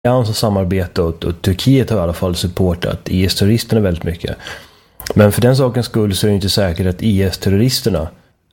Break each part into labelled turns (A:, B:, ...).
A: och samarbete och Turkiet har i alla fall supportat IS-terroristerna väldigt mycket. Men för den sakens skull så är det inte säkert att IS-terroristerna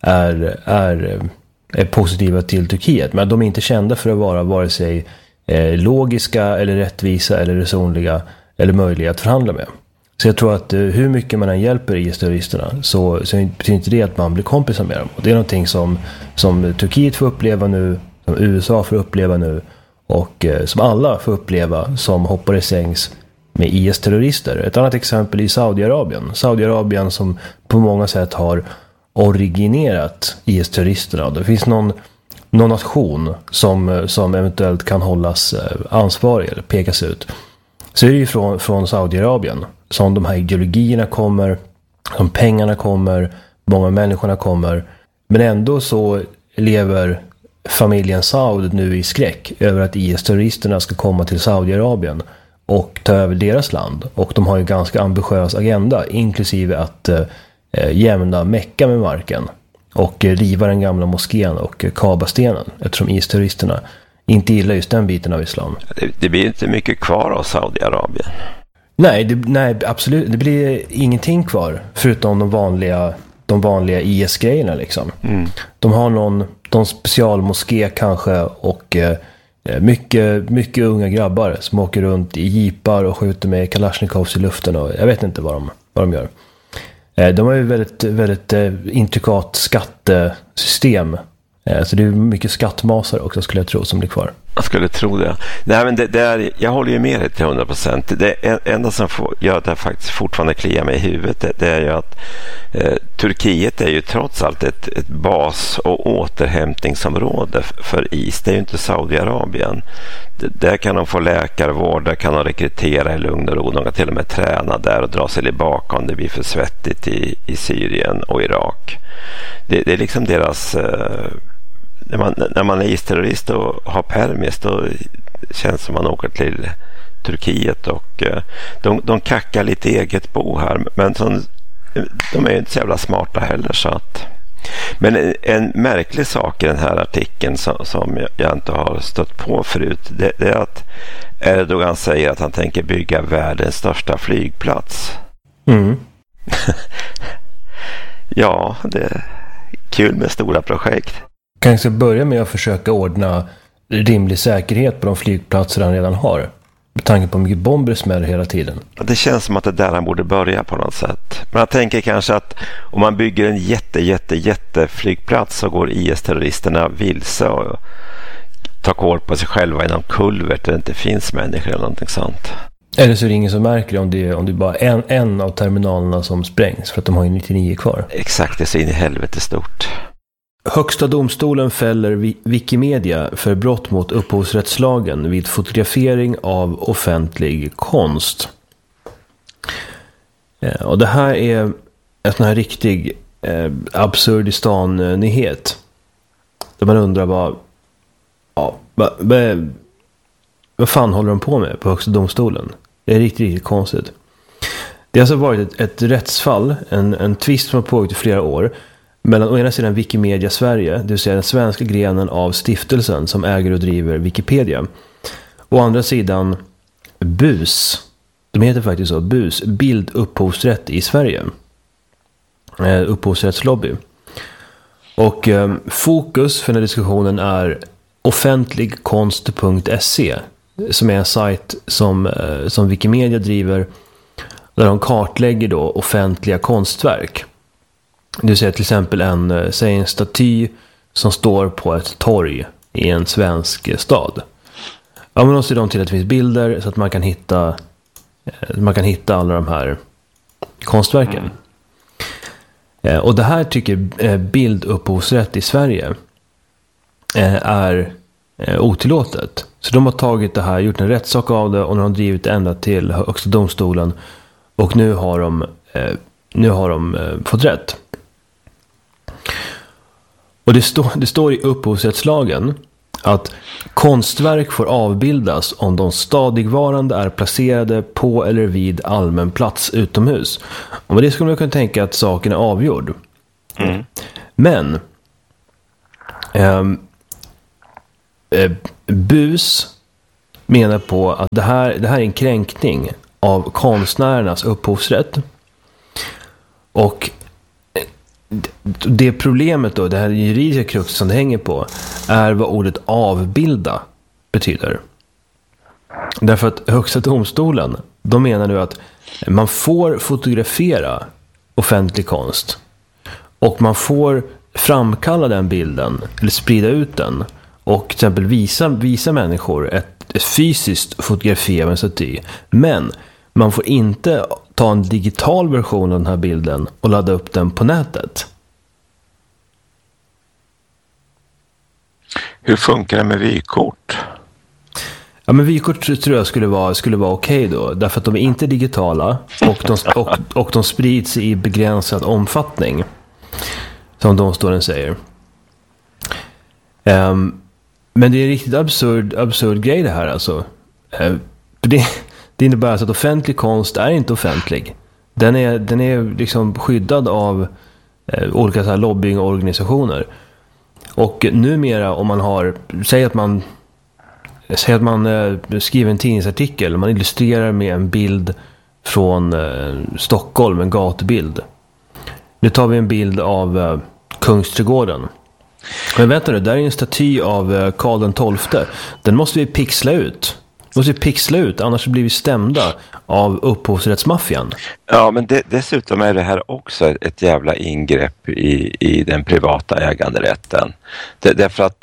A: är positiva till Turkiet. Men de är inte kända för att vara vare sig logiska eller rättvisa eller resonliga eller möjliga att förhandla med. Så jag tror att hur mycket man än hjälper IS-terroristerna så betyder inte det att man blir kompisar med dem. Och det är någonting som Turkiet får uppleva nu, som USA får uppleva nu och som alla får uppleva som hoppar i sängs med IS-terrorister. Ett annat exempel är Saudiarabien. Saudiarabien som på många sätt har originerat IS-terroristerna. Det finns någon nation som eventuellt kan hållas ansvarig eller pekas ut. Så är det ju från Saudiarabien som de här ideologierna kommer, som pengarna kommer, många människorna kommer. Men ändå så lever familjen Saud nu i skräck över att IS-terroristerna ska komma till Saudiarabien och ta över deras land. Och de har ju en ganska ambitiös agenda, inklusive att jämna Mecka med marken och riva den gamla moskén och Kaaba-stenen, eftersom IS-terroristerna inte gillar just den biten av islam.
B: Det blir inte mycket kvar av Saudiarabien.
A: Nej, absolut. Det blir ingenting kvar förutom de vanliga IS-grejerna liksom. De har någon specialmoské kanske och mycket unga grabbar som åker runt i jeepar och skjuter med Kalashnikovs i luften och jag vet inte vad de gör. De har ju väldigt, väldigt intrikat skattesystem. Så det är mycket skattmasar också skulle jag tro som blir kvar.
B: Jag skulle tro det. Nej, men jag håller ju med dig till 100%. Det enda som gör att jag faktiskt fortfarande kliar mig i huvudet det är ju att Turkiet är ju trots allt ett bas- och återhämtningsområde för IS. Det är ju inte Saudiarabien. Där kan de få läkarvård, där kan de rekrytera i lugn och ro. De kan till och med träna där och dra sig tillbaka om det blir för svettigt i Syrien och Irak. Det är liksom deras... När man är IS-terrorist och har permis då känns som man åker till Turkiet och de kackar lite eget bo här men de är ju inte så jävla smarta heller så att... Men en märklig sak i den här artikeln som jag inte har stött på förut det är att Erdogan säger att han tänker bygga världens största flygplats. Ja, det är kul med stora projekt.
A: Kanske börja med att försöka ordna rimlig säkerhet på de flygplatser han redan har. Med tanke på hur mycket bomber smäller hela tiden.
B: Det känns som att det där han borde börja på något sätt. Men jag tänker kanske att om man bygger en jätte flygplats så går IS-terroristerna vilse och tar koll på sig själva i någon kulvert där det inte finns människor eller någonting sånt. Eller
A: så är det ingen som märker om det är bara en av terminalerna som sprängs för att de har ju 99 kvar.
B: Exakt, det är så in i helvete stort.
A: Högsta domstolen fäller Wikimedia för brott mot upphovsrättslagen vid fotografering av offentlig konst. Och det här är en sån här riktig absurdistan-nyhet. Där man undrar vad fan håller de på med på högsta domstolen? Det är riktigt konstigt. Det har alltså varit ett rättsfall, en tvist som har pågått i flera år mellan å ena sidan Wikimedia Sverige, det vill säga den svenska grenen av stiftelsen som äger och driver Wikipedia. Å andra sidan BUS, de heter faktiskt så, BUS, Bild upphovsrätt i Sverige. Upphovsrättslobby. Och fokus för den här diskussionen är offentligkonst.se som är en sajt som Wikimedia driver där de kartlägger då offentliga konstverk. Det vill säga till exempel en staty som står på ett torg i en svensk stad. Ja, men då ser de till att det finns bilder så att man kan hitta alla de här konstverken. Och det här tycker bildupphovsrätt i Sverige är otillåtet. Så de har tagit det här, gjort en rättssak av det och nu har de drivit det ända till högsta domstolen och nu har de fått rätt. Och det står i upphovsrättslagen att konstverk får avbildas om de stadigvarande är placerade på eller vid allmän plats utomhus. Och med det skulle man kunna tänka att saken är avgjord. Men BUS menar på att det här är en kränkning av konstnärernas upphovsrätt. Och det problemet då, det här juridiska krux som det hänger på, är vad ordet avbilda betyder. Därför att Högsta domstolen, de menar nu att man får fotografera offentlig konst och man får framkalla den bilden eller sprida ut den och till exempel visa människor ett fysiskt fotografi av en staty. Men man får inte ta en digital version av den här bilden och ladda upp den på nätet.
B: Hur funkar det med vykort?
A: Ja, men vykort tror jag skulle vara okej då. Därför att de är inte digitala och de sprids i begränsad omfattning. Som domstolen säger. Men det är en riktigt absurd grej det här alltså. Det innebär alltså att offentlig konst är inte offentlig. Den är liksom skyddad av olika så här lobbyingorganisationer. Och numera om man har, säg att man skriver en tidningsartikel och man illustrerar med en bild från Stockholm, en gatubild. Nu tar vi en bild av Kungsträdgården. Men vänta nu, där är en staty av Karl XII. Den måste vi pixla ut. Annars blir vi stämda av upphovsrättsmaffian. Ja, men
B: dessutom är det här också ett jävla ingrepp i den privata äganderätten. Därför att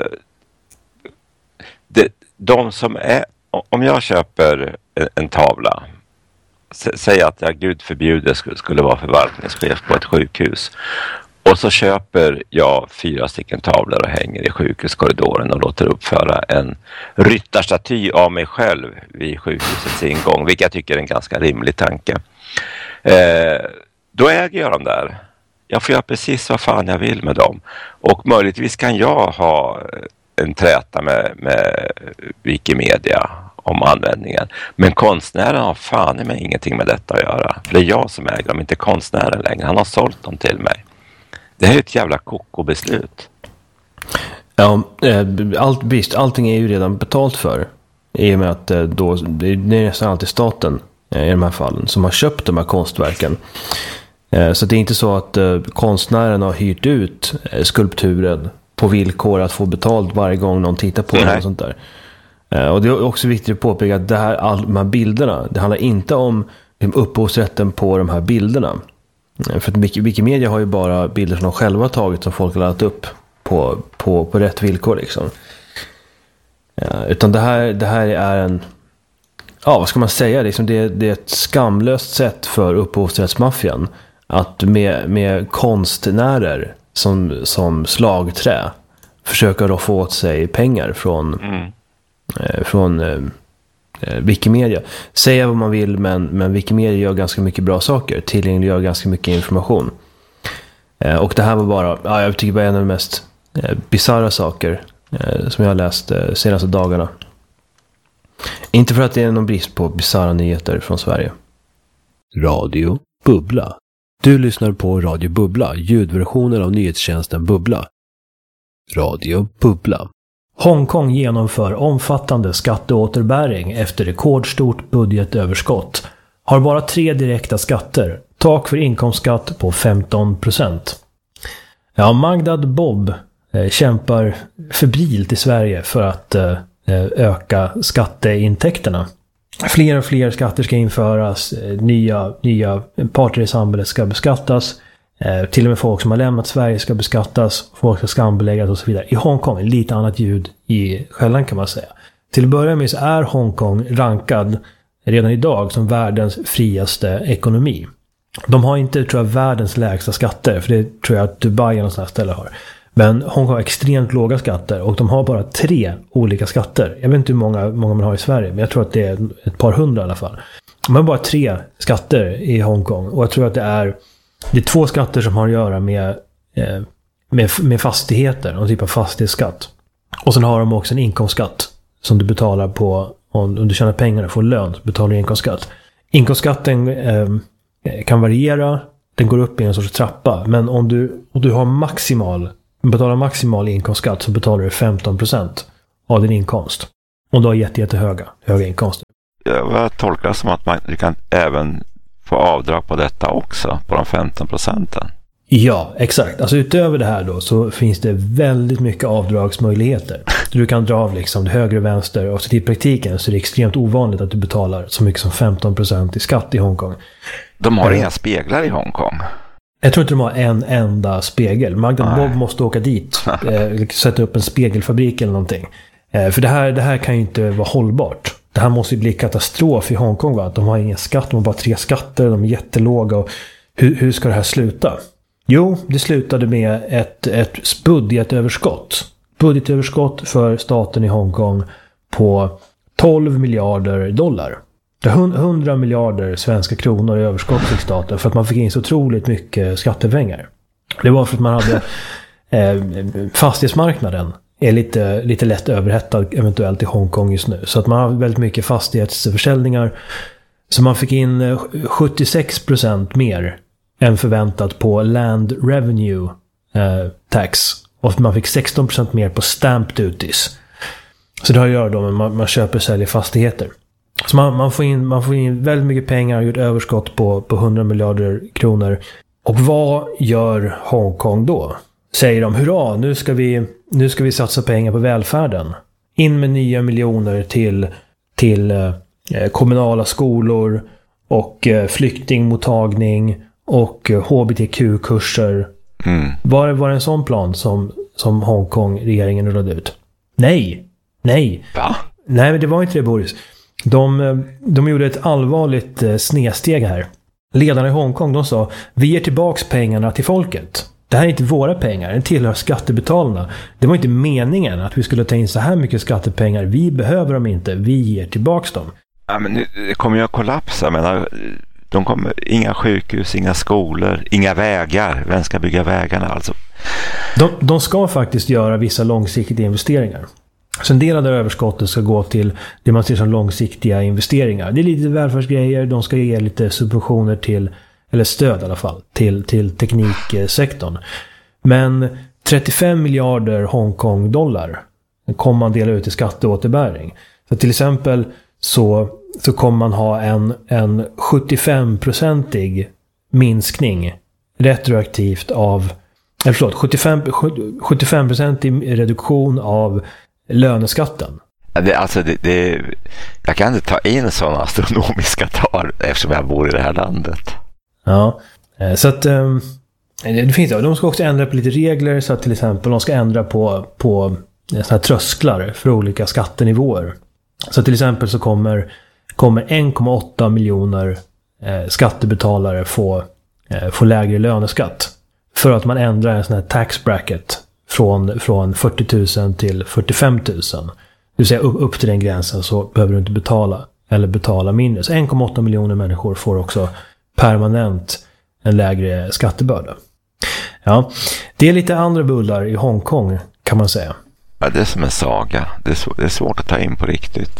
B: de som är, om jag köper en tavla, säg att jag Gud förbjuder skulle vara förvaltningschef på ett sjukhus, och så köper jag 4 stycken tavlor och hänger i sjukhuskorridoren och låter uppföra en ryttarstaty av mig själv vid sjukhusets ingång, vilket jag tycker är en ganska rimlig tanke. Då äger jag dem där. Jag får göra precis vad fan jag vill med dem. Och möjligtvis kan jag ha en träta med Wikimedia om användningen. Men konstnären har fan i mig ingenting med detta att göra. Det är jag som äger dem, inte konstnären längre. Han har sålt dem till mig. Det här är ett jävla koko-beslut.
A: Ja, allting är ju redan betalt för. I och med att då, det är nästan alltid staten i de här fallen som har köpt de här konstverken. Så det är inte så att konstnären har hyrt ut skulpturen på villkor att få betalt varje gång någon tittar på den och sånt där. Och det är också viktigt att påpeka att de här bilderna, det handlar inte om upphovsrätten på de här bilderna. För att Wikimedia har ju bara bilder som de själva har tagit som folk har laddat upp på rätt villkor liksom. Utan det här är en, ja, vad ska man säga, liksom det är ett skamlöst sätt för upphovsrättsmaffian att med konstnärer som slagträ försöka då få åt sig pengar från Wikimedia. Säga vad man vill, men Wikimedia gör ganska mycket bra saker, tillgängliggör ganska mycket information. Och det här var bara, jag tycker bara en av de mest bizarra saker som jag har läst senaste dagarna. Inte för att det är någon brist på bizarra nyheter från Sverige.
C: Radio Bubbla. Du lyssnar på Radio Bubbla, ljudversionen av nyhetstjänsten Bubbla. Radio Bubbla.
D: Hongkong genomför omfattande skatteåterbäring efter rekordstort budgetöverskott. Har bara 3 direkta skatter. Tak för inkomstskatt på 15%. Ja, Magdad Bob kämpar febrilt i Sverige för att öka skatteintäkterna. Fler och fler skatter ska införas. Nya parter i samhället ska beskattas. Till och med folk som har lämnat Sverige ska beskattas. Folk ska skambeläggas och så vidare. I Hongkong är lite annat ljud i skällan kan man säga. Till att börja med så är Hongkong rankad redan idag som världens friaste ekonomi. De har inte, tror jag, världens lägsta skatter. För det tror jag att Dubai och sådana ställen har. Men Hongkong har extremt låga skatter. Och de har bara 3 olika skatter. Jag vet inte hur många man har i Sverige. Men jag tror att det är ett par hundra i alla fall. De har bara 3 skatter i Hongkong. Och jag tror att det är 2 skatter som har att göra med fastigheter. Någon typ av fastighetsskatt. Och sen har de också en inkomstskatt. Som du betalar på om du tjänar pengar och får lön. Så betalar du inkomstskatt. Inkomstskatten kan variera. Den går upp i en sorts trappa. Men om du har betalar maximal inkomstskatt så betalar du 15% av din inkomst. Och då har jättehöga inkomster.
B: Jag tolkar det som att du kan även få avdrag på detta också, på de 15%.
D: Ja, exakt. Alltså utöver det här då så finns det väldigt mycket avdragsmöjligheter. Du kan dra av liksom det höger och vänster, och så i praktiken så är det extremt ovanligt att du betalar så mycket som 15% i skatt i Hongkong.
B: De har inga speglar i Hongkong.
D: Jag tror inte de har en enda spegel. Magda Bob måste åka dit, sätta upp en spegelfabrik eller någonting. För det här kan ju inte vara hållbart. Det här måste ju bli katastrof i Hongkong, va? Att de har ingen skatt, de har bara 3 skatter, de är jättelåga. Och hur ska det här sluta? Jo, det slutade med ett budgetöverskott. Budgetöverskott för staten i Hongkong på 12 miljarder dollar. Det är 100 miljarder svenska kronor i överskott till staten för att man fick in så otroligt mycket skattepengar. Det var för att man hade fastighetsmarknaden är lite lätt överhettad eventuellt i Hongkong just nu. Så att man har väldigt mycket fastighetsförsäljningar. Så man fick in 76% mer än förväntat på land revenue tax. Och man fick 16% mer på stamp duties. Så det har att göra då med man köper och säljer fastigheter. Så man får in väldigt mycket pengar och gjort överskott på 100 miljarder kronor. Och vad gör Hongkong då? Säger de, hurra, nu ska vi satsa pengar på välfärden. In med nya miljoner till kommunala skolor och flyktingmottagning och HBTQ-kurser. Var det en sån plan som Hongkong-regeringen rullade ut? Nej.
B: Va?
D: Nej, men det var inte det, Boris. De gjorde ett allvarligt snedsteg här. Ledarna i Hongkong, de sa, vi ger tillbaks pengarna till folket. Det här är inte våra pengar, det tillhör skattebetalarna. Det var inte meningen att vi skulle ta in så här mycket skattepengar. Vi behöver dem inte, vi ger tillbaks dem.
B: Ja, men nu kommer jag kollapsa. Inga sjukhus, inga skolor, inga vägar. Vem ska bygga vägarna alltså?
D: De ska faktiskt göra vissa långsiktiga investeringar. Så en del av det överskottet ska gå till det man ser som långsiktiga investeringar. Det är lite välfärdsgrejer, de ska ge lite subventioner till, eller stöd i alla fall, till tekniksektorn. Men 35 miljarder Hongkong-dollar kommer man dela ut i skatteåterbäring. Så till exempel så kommer man ha en 75-procentig minskning retroaktivt av 75-procentig reduktion av löneskatten.
B: Jag kan inte ta in sådana astronomiska tal eftersom jag bor i det här landet.
D: Ja, så att det finns, de ska också ändra på lite regler, så att till exempel de ska ändra på såna här trösklar för olika skattenivåer. Så till exempel så kommer 1,8 miljoner skattebetalare få lägre löneskatt för att man ändrar en sån här tax bracket från 40 000 till 45 000. Det vill säga upp till den gränsen så behöver du inte betala mindre. Så 1,8 miljoner människor får också permanent en lägre skattebörda. Ja, det är lite andra bullar i Hongkong kan man säga.
B: Ja, det är som en saga. Det är svårt att ta in på riktigt.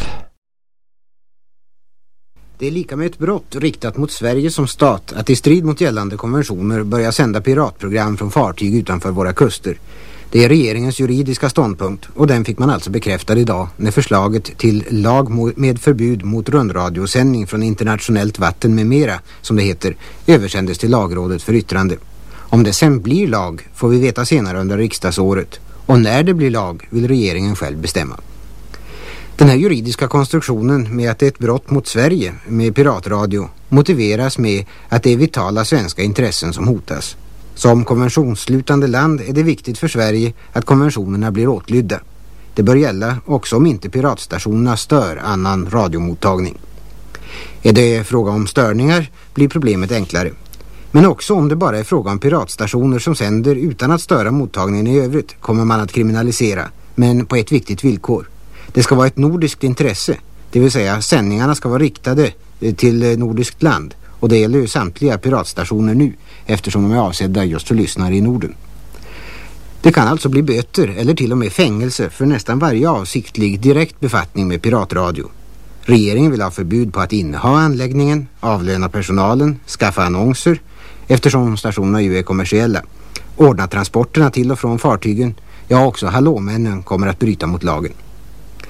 E: Det är lika med ett brott riktat mot Sverige som stat att i strid mot gällande konventioner börja sända piratprogram från fartyg utanför våra kuster. Det är regeringens juridiska ståndpunkt och den fick man alltså bekräftad idag när förslaget till lag med förbud mot rundradiosändning från internationellt vatten med mera, som det heter, översändes till lagrådet för yttrande. Om det sen blir lag får vi veta senare under riksdagsåret, och när det blir lag vill regeringen själv bestämma. Den här juridiska konstruktionen med att det är ett brott mot Sverige med piratradio motiveras med att det är vitala svenska intressen som hotas. Som konventionsslutande land är det viktigt för Sverige att konventionerna blir åtlydda. Det bör gälla också om inte piratstationerna stör annan radiomottagning. Är det fråga om störningar blir problemet enklare. Men också om det bara är fråga om piratstationer som sänder utan att störa mottagningen i övrigt kommer man att kriminalisera, men på ett viktigt villkor. Det ska vara ett nordiskt intresse, det vill säga sändningarna ska vara riktade till nordiskt land, och det gäller ju samtliga piratstationer nu eftersom de är avsedda just för lyssnare i Norden. Det kan alltså bli böter eller till och med fängelse för nästan varje avsiktlig direkt befattning med piratradio. Regeringen vill ha förbud på att inneha anläggningen, avlöna personalen, skaffa annonser, eftersom stationerna ju är kommersiella, ordna transporterna till och från fartygen, ja också hallåmännen kommer att bryta mot lagen.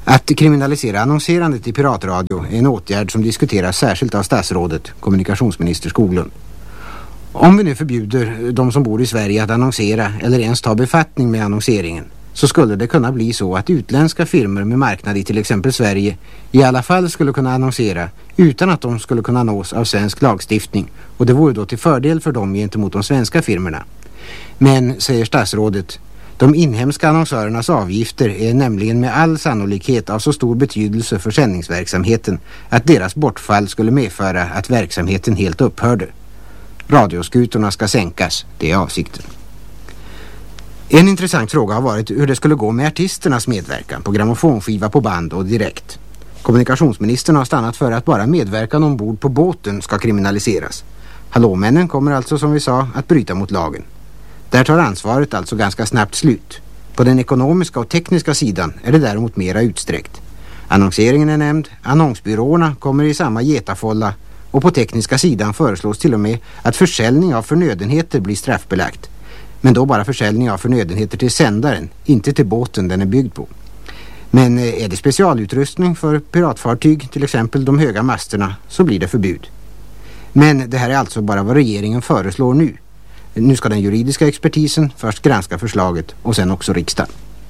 E: Att kriminalisera annonserandet i piratradio är en åtgärd som diskuteras särskilt av statsrådet, kommunikationsminister Skoglund. Om vi nu förbjuder de som bor i Sverige att annonsera eller ens ta befattning med annonseringen, så skulle det kunna bli så att utländska firmor med marknad i till exempel Sverige i alla fall skulle kunna annonsera utan att de skulle kunna nås av svensk lagstiftning, och det vore då till fördel för dem gentemot de svenska firmorna. Men, säger statsrådet, de inhemska annonsörernas avgifter är nämligen med all sannolikhet av så stor betydelse för sändningsverksamheten att deras bortfall skulle medföra att verksamheten helt upphörde. Radioskutorna ska sänkas, det är avsikten. En intressant fråga har varit hur det skulle gå med artisternas medverkan på grammofonskiva, på band och direkt. Kommunikationsministern har stannat för att bara medverkan ombord på båten ska kriminaliseras. Hallåmännen kommer alltså, som vi sa, att bryta mot lagen. Där tar ansvaret alltså ganska snabbt slut. På den ekonomiska och tekniska sidan är det däremot mera utsträckt. Annonseringen är nämnd, annonsbyråerna kommer i samma getafålla, och på tekniska sidan föreslås till och med att försäljning av förnödenheter blir straffbelagt. Men då bara försäljning av förnödenheter till sändaren, inte till båten den är byggd på. Men är det specialutrustning för piratfartyg, till exempel de höga masterna, så blir det förbud. Men det här är alltså bara vad regeringen föreslår nu. Nu ska den juridiska expertisen först granska förslaget och sen också riksdagen.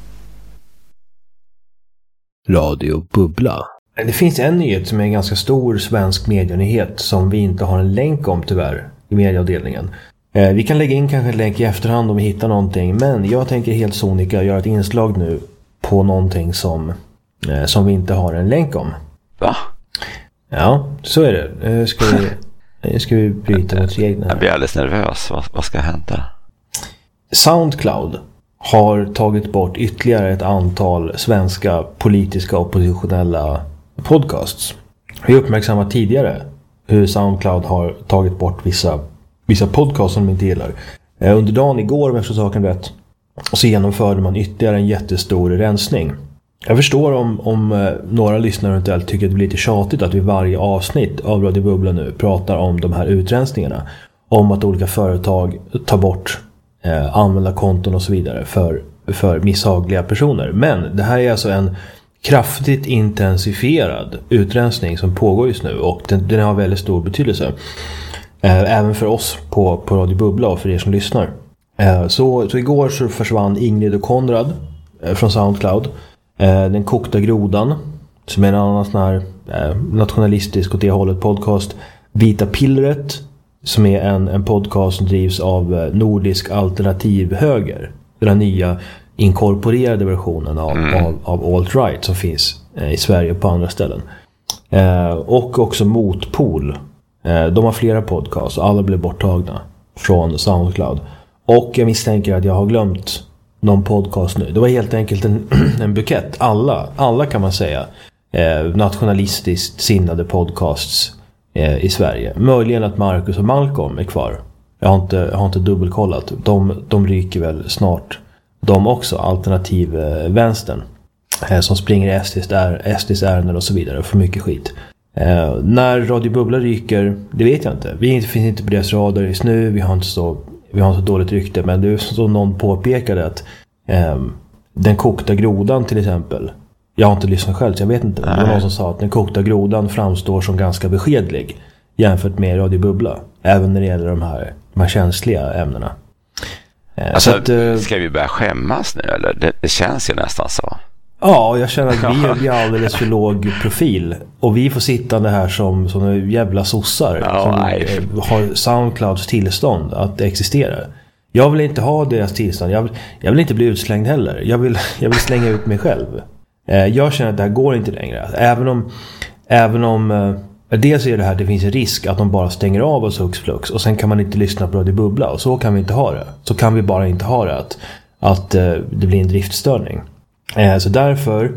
C: Radio Bubbla.
D: Det finns en nyhet som är en ganska stor svensk medienyhet som vi inte har en länk om tyvärr i medieavdelningen. Vi kan lägga in kanske en länk i efterhand om vi hittar någonting, men jag tänker helt sonika göra ett inslag nu på någonting som vi inte har en länk om.
B: Va?
D: Ja, så är det. Ska vi bryta mot reglerna?
B: Jag blir alldeles nervös. Vad ska hända?
D: Soundcloud har tagit bort ytterligare ett antal svenska politiska oppositionella podcasts. Vi har uppmärksammat tidigare hur Soundcloud har tagit bort vissa podcasts som de inte gillar. Under dagen igår, om jag förstår saken rätt, så genomförde man ytterligare en jättestor rensning. Jag förstår om några lyssnare eventuellt tycker att det blir lite tjatigt att vi varje avsnitt av Radio Bubbla nu pratar om de här utrensningarna. Om att olika företag tar bort användarkonton och så vidare för misshagliga personer. Men det här är alltså en kraftigt intensifierad utrensning som pågår just nu, och den har väldigt stor betydelse. Även för oss på Radio Bubbla och för er som lyssnar. Så igår så försvann Ingrid och Konrad från Soundcloud. Den kokta grodan, som är en annan sån här nationalistisk och det hållet podcast. Vita pillret, som är en podcast som drivs av Nordisk alternativ höger. Den nya inkorporerade versionen av alt-right som finns i Sverige och på andra ställen. Och också Motpol. De har flera podcasts och alla blev borttagna från Soundcloud. Och jag misstänker att jag har glömt någon podcast nu. Det var helt enkelt en bukett. Alla kan man säga nationalistiskt sinnade podcasts i Sverige. Möjligen att Marcus och Malcolm är kvar. Jag har inte dubbelkollat. De ryker väl snart. De också, alternativ vänstern. Som springer i SDs ärenden och så vidare. För mycket skit. När Radio Bubbla ryker, det vet jag inte. Vi finns inte på deras radar just nu. Vi har inte så dåligt rykte. Men det är som någon påpekade att den kokta grodan till exempel. Jag har inte lyssnat själv så jag vet inte. Det var någon som sa att den kokta grodan framstår som ganska beskedlig jämfört med Radio Bubbla. Även när det gäller de här känsliga ämnena.
B: Alltså, ska vi börja skämmas nu eller? Det känns ju nästan så.
D: Ja, jag känner att vi är alldeles för låg profil. Och vi får sitta här som jävla sossar som har Soundclouds tillstånd att existera. Jag vill inte ha deras tillstånd. Jag vill inte bli utslängd heller. Jag vill slänga ut mig själv. Jag känner att det här går inte längre. Även om dels är det här, det finns en risk att de bara stänger av oss hux flux. Och sen kan man inte lyssna på Radio Bubbla. Och så kan vi inte ha det. Så kan vi bara inte ha det. Att det blir en driftstörning. Så därför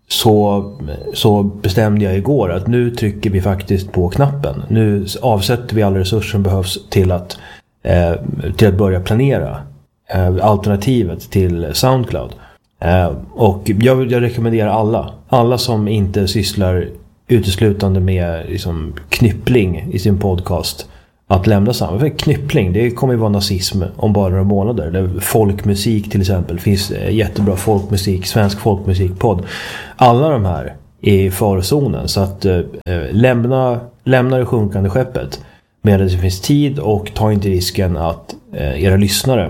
D: så bestämde jag igår att nu trycker vi faktiskt på knappen. Nu avsätter vi alla resurser som behövs till att börja planera alternativet till Soundcloud. Och jag rekommenderar alla som inte sysslar uteslutande med liksom knyppling i sin podcast
A: att lämna samhället. För knyppling, det kommer ju vara nazism om bara några månader. Eller folkmusik till exempel. Det finns jättebra folkmusik, svensk folkmusikpodd. Alla de här är i farozonen. Så att lämna det sjunkande skeppet medan det finns tid, och ta inte risken att era lyssnare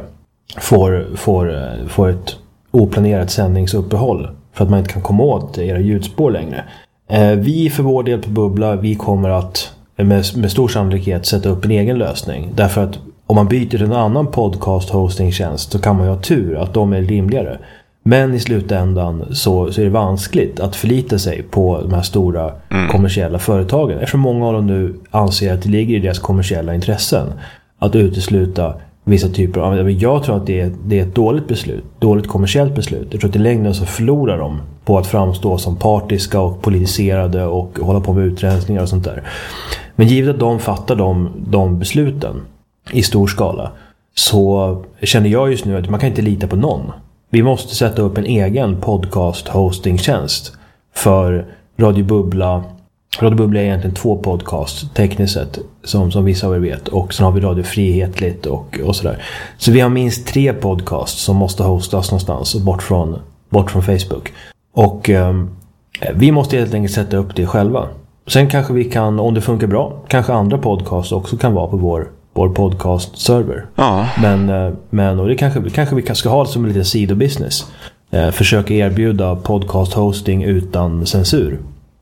A: får ett oplanerat sändningsuppehåll för att man inte kan komma åt era ljudspår längre. Vi för vår del på Bubbla, vi kommer att med stor sannolikhet sätta upp en egen lösning. Därför att om man byter till en annan podcast hostingtjänst så kan man ju ha tur att de är rimligare. Men i slutändan så är det vanskligt att förlita sig på de här stora kommersiella företagen. Eftersom många av dem nu anser att det ligger i deras kommersiella intressen att utesluta vissa typer av... Jag tror att det är ett dåligt beslut, dåligt kommersiellt beslut. Jag tror att i längden så förlorar de på att framstå som partiska och politiserade och hålla på med utrensningar och sånt där. Men givet att de fattar de besluten i stor skala, så känner jag just nu att man kan inte lita på någon. Vi måste sätta upp en egen podcast-hostingtjänst för Radio Bubbla. Radio Bubbla är egentligen 2 podcasts tekniskt sett, som vissa av er vet. Och sen har vi Radio Frihetligt och sådär. Så vi har minst 3 podcasts som måste hostas någonstans bort från Facebook. Och vi måste helt enkelt sätta upp det själva. Sen kanske vi kan, om det funkar bra, kanske andra podcasts också kan vara på vår podcast-server. Ja. Men och det kanske vi ska ha det som en liten sidobusiness. Försöka erbjuda podcast-hosting utan censur.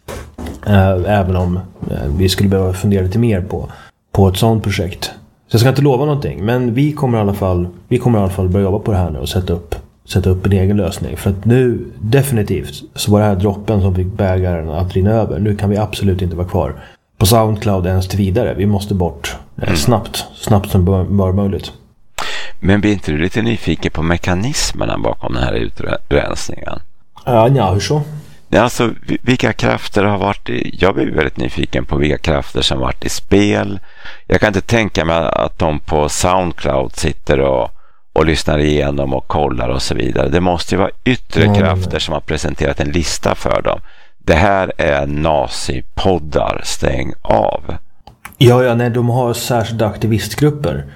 A: Även om vi skulle behöva fundera lite mer på ett sådant projekt. Så jag ska inte lova någonting, men vi kommer i alla fall börja jobba på det här nu och sätta upp en egen lösning. För att nu definitivt så var det här droppen som fick bägaren att rinna över. Nu kan vi absolut inte vara kvar på SoundCloud ens till vidare. Vi måste bort snabbt som bara möjligt.
B: Men blir inte du lite nyfiken på mekanismerna bakom den här utrensningen?
A: Ja, hur så?
B: Alltså, vilka krafter har varit jag blir väldigt nyfiken på vilka krafter som har varit i spel. Jag kan inte tänka mig att de på SoundCloud sitter och lyssnar igenom och kollar och så vidare. Det måste ju vara yttre krafter som har presenterat en lista för dem. Det här är nazipoddar, stäng av.
A: Ja, nej, de har särskilda aktivistgrupper.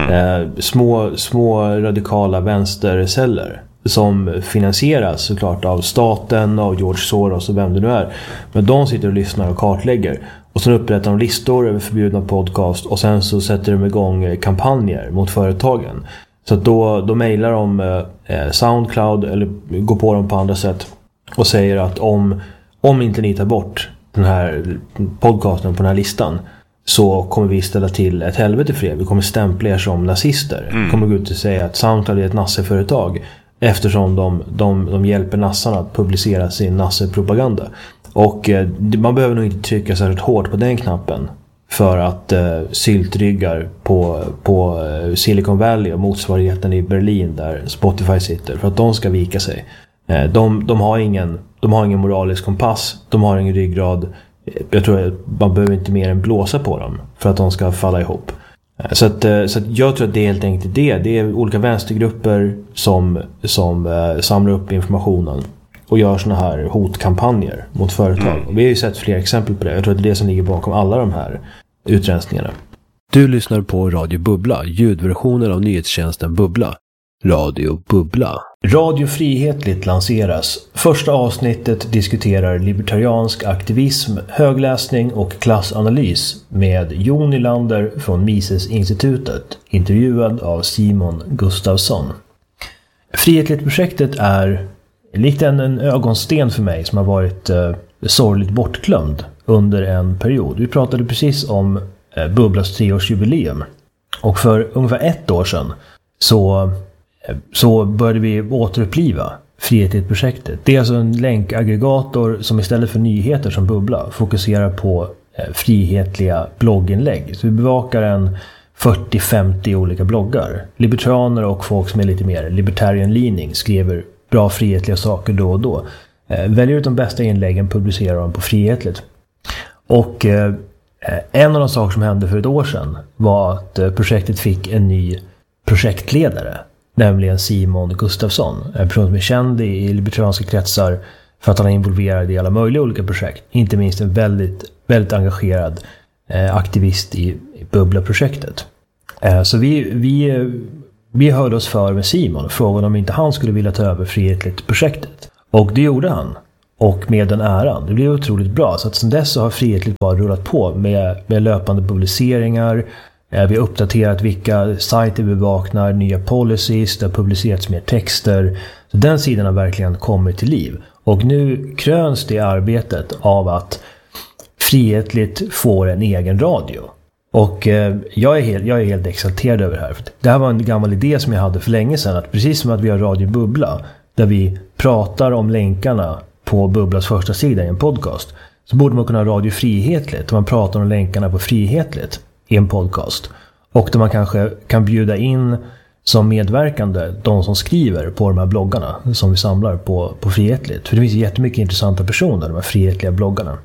A: Små radikala vänsterceller som finansieras såklart av staten, av George Soros och vem det nu är. Men de sitter och lyssnar och kartlägger. Och sen upprättar de listor över förbjudna podcast, och sen så sätter de igång kampanjer mot företagen. Så att då mejlar de SoundCloud eller går på dem på andra sätt och säger att om inte ni tar bort den här podcasten på den här listan, så kommer vi ställa till ett helvete för er. Vi kommer stämpla er som nazister. Vi kommer gå ut och säga att SoundCloud är ett nasseföretag eftersom de hjälper nassarna att publicera sin nassepropaganda. Och man behöver nog inte trycka särskilt hårt på den knappen för att syltryggar på Silicon Valley och motsvarigheten i Berlin där Spotify sitter, för att de ska vika sig. De har ingen moralisk kompass, de har ingen ryggrad. Jag tror att man behöver inte mer än blåsa på dem för att de ska falla ihop. Så att jag tror att det är helt enkelt det. Det är olika vänstergrupper som samlar upp informationen och gör såna här hotkampanjer mot företag. Och vi har ju sett fler exempel på det. Jag tror att det är det som ligger bakom alla de här utrensningarna.
C: Du lyssnar på Radio Bubbla, ljudversionen av nyhetstjänsten Bubbla. Radio Bubbla.
D: Radio Frihetligt lanseras. Första avsnittet diskuterar libertariansk aktivism, högläsning och klassanalys med Jon Nylander från Mises-institutet, intervjuad av Simon Gustafsson. Frihetligt-projektet är likt en ögonsten för mig som har varit sorgligt bortglömd under en period. Vi pratade precis om Bubblas 3-årsjubileum, och för ungefär 1 år sedan så började vi återuppliva Frihetligt-projektet. Det är alltså en länkaggregator som istället för nyheter som Bubbla fokuserar på frihetliga blogginlägg. Så vi bevakar 40-50 olika bloggar. Libertarianer och folk som är lite mer libertarian-leaning skriver bra frihetliga saker då och då. Väljer ut de bästa inläggen, publicerar dem på Frihetligt. Och en av de saker som hände för 1 år sedan var att projektet fick en ny projektledare, nämligen Simon Gustafsson. En person som är känd i libertarianska kretsar för att han är involverad i alla möjliga olika projekt. Inte minst en väldigt, väldigt engagerad aktivist i Bubbla-projektet. Så vi hörde oss för med Simon och frågade om inte han skulle vilja ta över Frihetligt-projektet. Och det gjorde han. Och med den äran. Det blev otroligt bra. Så att sedan dess så har Frihetligt bara rullat på med löpande publiceringar. Vi har uppdaterat vilka sajter vi vaknar, nya policies, det har publicerats mer texter. Så den sidan har verkligen kommit till liv. Och nu kröns det arbetet av att Frihetligt får en egen radio. Och jag är helt exalterad över det här. För det här var en gammal idé som jag hade för länge sedan. Att precis som att vi har Radio Bubbla, där vi pratar om länkarna på Bubblas första sida i en podcast, så borde man kunna ha Radio Frihetligt, där man pratar om länkarna på Frihetligt i en podcast. Och där man kanske kan bjuda in som medverkande de som skriver på de här bloggarna som vi samlar på Frihetligt. För det finns jättemycket intressanta personer, de här frihetliga bloggarna.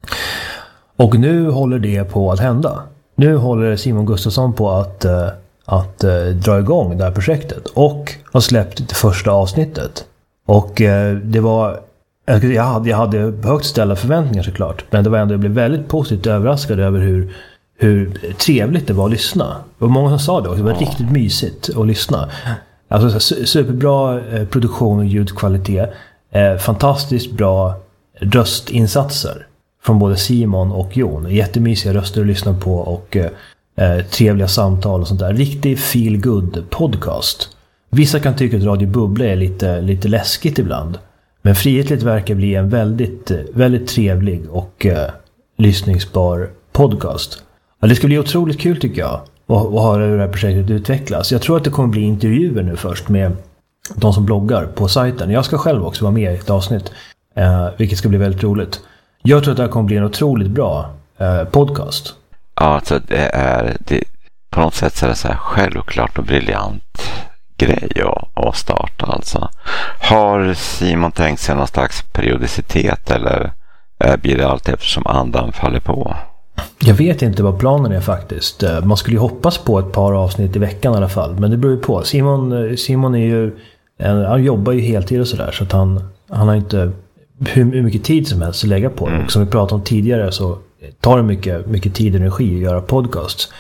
D: Och nu håller det på att hända. Nu håller Simon Gustafsson på att dra igång det här projektet och har släppt det första avsnittet. Och det var... Jag hade högt ställa förväntningar såklart, men det var ändå, jag blev väldigt positivt överraskad över hur trevligt det var att lyssna. Och många som sa det också, det var riktigt mysigt att lyssna. Alltså superbra produktion och ljudkvalitet, fantastiskt bra röstinsatser från både Simon och Jon. Jättemysiga röster att lyssna på och trevliga samtal och sånt där. Riktig feel good podcast. Vissa kan tycka att Radio Bubbla är lite läskigt ibland. Men Frihetligt verkar bli en väldigt, väldigt trevlig och lyssningsbar podcast. Ja, det ska bli otroligt kul tycker jag att höra hur det här projektet utvecklas. Jag tror att det kommer bli intervjuer nu först med de som bloggar på sajten. Jag ska själv också vara med i ett avsnitt, vilket ska bli väldigt roligt. Jag tror att det här kommer bli en otroligt bra podcast.
B: Ja, alltså det på något sätt så är det så här självklart och briljant grej att starta alltså. Har Simon tänkt sig någon slags periodicitet eller blir det allt eftersom andan faller på?
D: Jag vet inte vad planen är faktiskt. Man skulle ju hoppas på ett par avsnitt i veckan i alla fall. Men det beror ju på. Simon är ju han jobbar ju heltid och sådär. Så att han har inte hur mycket tid som helst att lägga på. Och som vi pratade om tidigare så tar det mycket tid och energi att göra podcasts.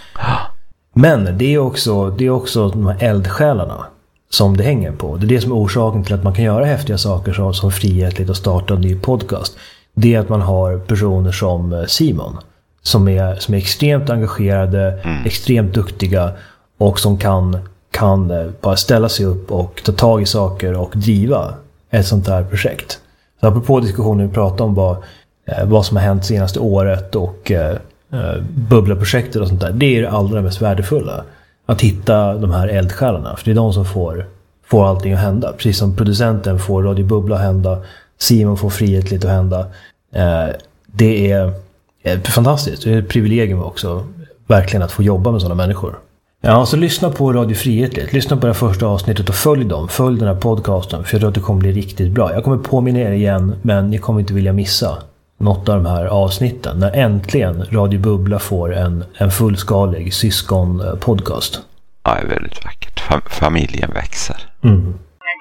D: Men det är också de här eldsjälarna som det hänger på. Det är det som är orsaken till att man kan göra häftiga saker som Frihetligt och starta en ny podcast. Det är att man har personer som Simon som är extremt engagerade, extremt duktiga och som kan bara ställa sig upp och ta tag i saker och driva ett sånt här projekt. Så apropå diskussionen vi pratade om vad som har hänt senaste året och Bubbla-projektet och sånt där, det är det allra mest värdefulla. Att hitta de här eldsjälarna, för det är de som får allting att hända. Precis som producenten får Radio Bubbla att hända, Simon får Frihetligt att hända. Det är fantastiskt. Det är ett privilegium också, verkligen, att få jobba med sådana människor. Ja, så lyssna på Radio Frihetligt. Lyssna på det första avsnittet och följ dem. Följ den här podcasten, för jag tror att det kommer bli riktigt bra. Jag kommer påminna er igen, men ni kommer inte vilja missa något av de här avsnitten. När äntligen Radio Bubbla får en fullskalig syskonpodcast.
B: Ja, det är väldigt vackert. Familjen växer.
D: Mm.